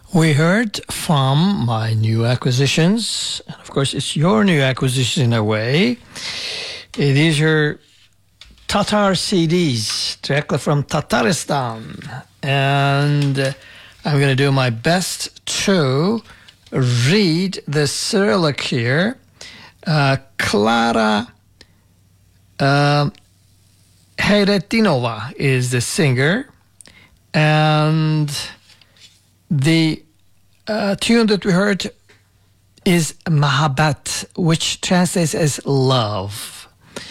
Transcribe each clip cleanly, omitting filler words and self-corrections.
We heard from my new acquisitions, and of course it's your new acquisition in a way. These are Tatar CDs, directly from Tataristan. And I'm going to do my best to read the Cyrillic here. Klara Hayretinova is the singer. And the tune that we heard is Mahabbat, which translates as love.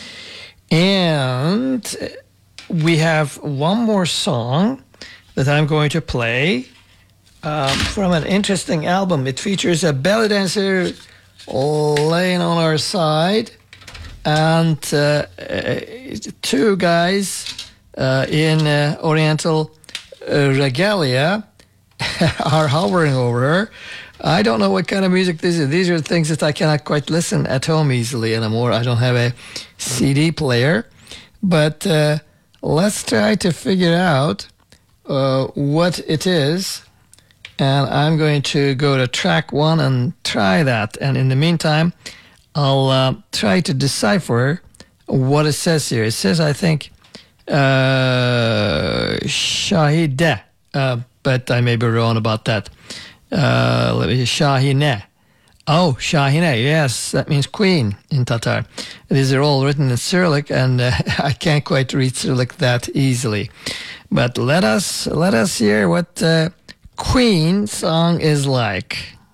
And we have one more song that I'm going to play from an interesting album. It features a belly dancer laying on her side and two guys in Oriental regalia are hovering over her. I don't know what kind of music this is. These are things that I cannot quite listen at home easily anymore. I don't have a CD player. But let's try to figure out what it is. And I'm going to go to track 1 and try that. And in the meantime, I'll try to decipher what it says here. It says, I think, Shahide. But I may be wrong about that. Let me Shahine. Oh, Shahine, yes, that means queen in Tatar. These are all written in Cyrillic, and I can't quite read Cyrillic that easily. But let us hear what Queen song is like.